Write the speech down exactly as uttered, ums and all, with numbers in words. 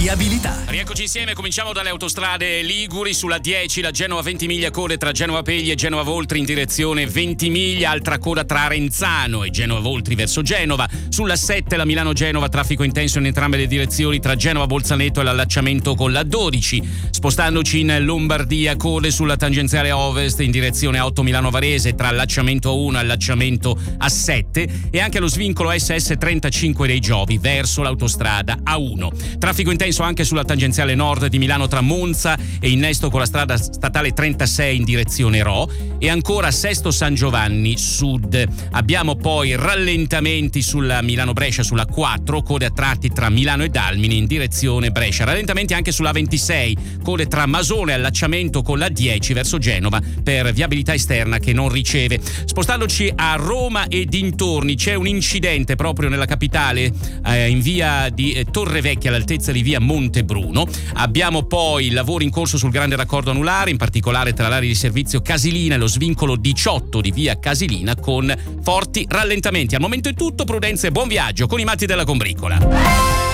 viabilità. Rieccoci insieme, cominciamo dalle autostrade liguri. Sulla dieci la Genova Ventimiglia, code tra Genova Pegli e Genova Voltri in direzione Ventimiglia, altra coda tra Renzano e Genova Voltri verso Genova. Sulla sette la Milano-Genova, traffico intenso in entrambe le direzioni tra Genova Bolzaneto e l'allacciamento con la dodici. Spostandoci in Lombardia, code sulla tangenziale ovest in direzione otto Milano Varese tra allacciamento A uno e allacciamento A sette, e anche lo svincolo S S trentacinque dei Giovi verso l'autostrada A uno. Traffico intenso anche sulla tangenziale nord di Milano tra Monza e innesto con la strada statale trentasei in direzione Ro, e ancora Sesto San Giovanni Sud. Abbiamo poi rallentamenti sulla Milano-Brescia sulla quattro, code a tratti tra Milano e Dalmini in direzione Brescia. Rallentamenti anche sulla ventisei, code tra Masone e allacciamento con la dieci verso Genova per viabilità esterna che non riceve. Spostandoci a Roma e dintorni, c'è un incidente proprio nella capitale eh, in via di eh, Torrevecchia all'altezza di via Montebruno. Abbiamo poi lavori in corso sul grande raccordo anulare, in particolare tra l'area di servizio Casilina e lo svincolo diciotto di via Casilina, con forti rallentamenti. Al momento è tutto, prudenza e buon viaggio con i matti della combricola.